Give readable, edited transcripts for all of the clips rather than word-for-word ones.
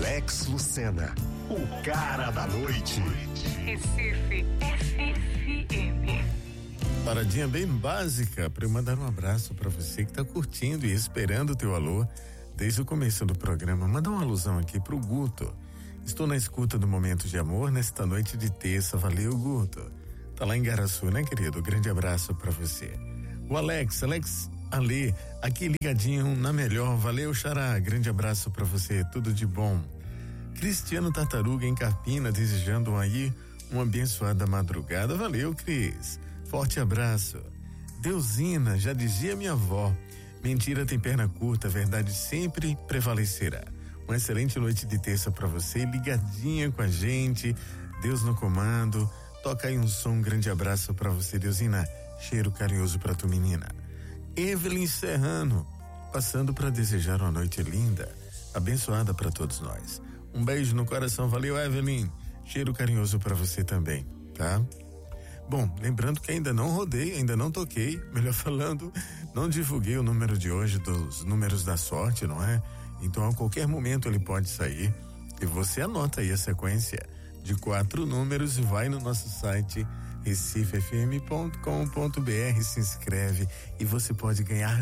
Alex Lucena, o cara da noite. Recife FM. Paradinha bem básica para eu mandar um abraço para você que tá curtindo e esperando o teu alô desde o começo do programa. Manda uma alusão aqui pro Guto. Estou na escuta do Momento de Amor nesta noite de terça. Valeu, Guto. Tá lá em Garaçu, né, querido? Grande abraço para você. O Alex Ali, aqui ligadinho na melhor. Valeu, Xará. Grande abraço para você. Tudo de bom. Cristiano Tartaruga em Carpina, desejando aí uma abençoada madrugada. Valeu, Cris. Forte abraço. Deusina, já dizia minha avó, mentira tem perna curta, verdade sempre prevalecerá. Uma excelente noite de terça para você, ligadinha com a gente, Deus no comando. Toca aí um som, um grande abraço para você, Deusina. Cheiro carinhoso para tu, menina. Evelyn Serrano, passando para desejar uma noite linda, abençoada para todos nós. Um beijo no coração, valeu, Evelyn. Cheiro carinhoso para você também, tá? Bom, lembrando que ainda não rodei, ainda não toquei, melhor falando, não divulguei o número de hoje dos números da sorte, não é? Então a qualquer momento ele pode sair e você anota aí a sequência de 4 números e vai no nosso site recifefm.com.br, se inscreve e você pode ganhar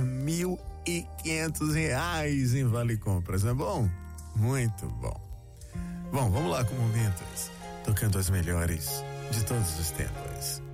R$1.500 em Vale Compras, não é bom? Muito bom. Bom, vamos lá com momentos, tocando as melhores de todos os tempos.